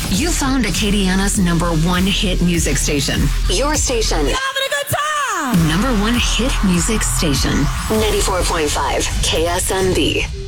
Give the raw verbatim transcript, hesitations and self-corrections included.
You found Acadiana's number one hit music station. Your station. You having a good time? Number one hit music station. ninety-four point five K S M B.